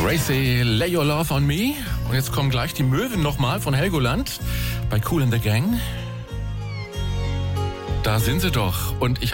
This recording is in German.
Gracie, Lay Your Love on Me. Und jetzt kommen gleich die Möwen nochmal von Helgoland bei Kool and the Gang. Da sind sie doch. Und ich habe